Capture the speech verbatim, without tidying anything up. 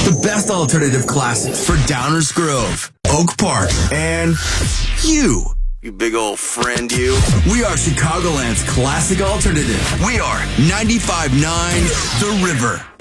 The best alternative classics for Downers Grove, Oak Park, and you. You big old friend, you. We are Chicagoland's classic alternative. We are ninety-five point nine The River.